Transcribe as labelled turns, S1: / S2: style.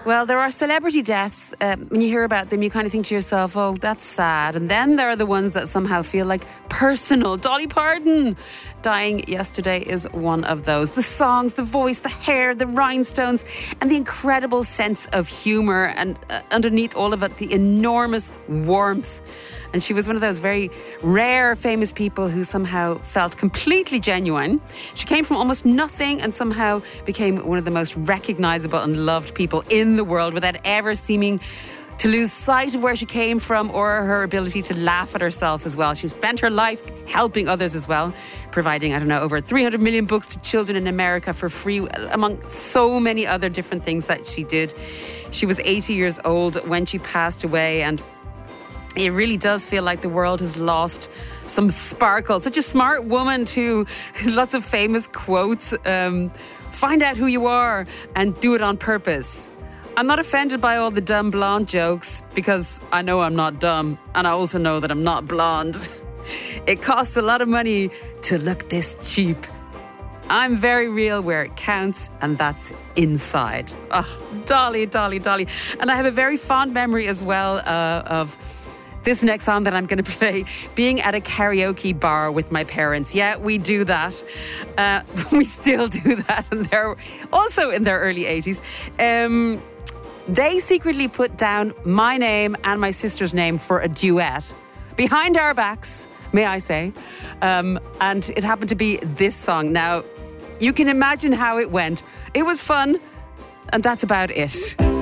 S1: Well, there are celebrity deaths. When you hear about them, you kind of think to yourself, oh, that's sad. And then there are the ones that somehow feel like personal. Dolly Parton dying yesterday is one of those. The songs, the voice, the hair, the rhinestones, and the incredible sense of humour. And underneath all of it, the enormous warmth. And she was one of those very rare famous people who somehow felt completely genuine. She came from almost nothing and somehow became one of the most recognisable and loved people in the world without ever seeming to lose sight of where she came from or her ability to laugh at herself as well. She spent her life helping others as well, providing, over 300 million books to children in America for free, among so many other different things that she did. She was 80 years old when she passed away, and it really does feel like the world has lost some sparkle. Such a smart woman too. Lots of famous quotes. Find out who you are and do it on purpose. I'm not offended by all the dumb blonde jokes because I know I'm not dumb, and I also know that I'm not blonde. It costs a lot of money to look this cheap. I'm very real where it counts, and that's inside. Oh, Dolly, Dolly, Dolly. And I have a very fond memory as well of this next song that I'm going to play, being at a karaoke bar with my parents. Yeah, we do that. We still do that. And they're also in their early 80s. They secretly put down my name and my sister's name for a duet behind our backs, may I say. And it happened to be this song. Now, you can imagine how it went. It was fun, and that's about it.